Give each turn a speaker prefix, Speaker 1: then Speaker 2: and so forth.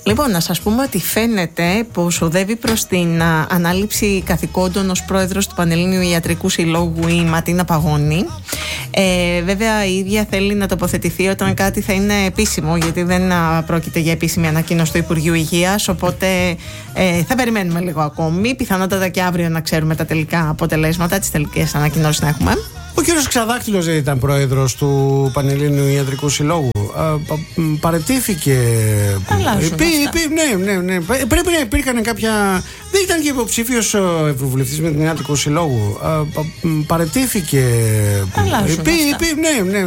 Speaker 1: Λοιπόν, να σας πούμε ότι φαίνεται πως οδεύει προς την ανάληψη καθηκόντων ως πρόεδρος του Πανελλήνιου Ιατρικού Συλλόγου η Ματίνα Παγώνη. Βέβαια η ίδια θέλει να τοποθετηθεί όταν κάτι θα είναι επίσημο, γιατί δεν πρόκειται για επίσημη ανακοίνωση του Υπουργείου Υγείας, οπότε θα περιμένουμε λίγο ακόμη. Πιθανότατα και αύριο να ξέρουμε τα τελικά αποτελέσματα, τις τελικές ανακοινώσεις να έχουμε.
Speaker 2: Ο κύριος Ξαδάκτυλος δεν ήταν πρόεδρος του Πανελλήνιου Ιατρικού Συλλόγου. Παραιτήθηκε. Ναι. Πρέπει να υπήρχαν κάποια. Δεν ήταν και υποψήφιος ευρωβουλευτής με την Ιατρικού Συλλόγου. Παραιτήθηκε.
Speaker 1: Ναι.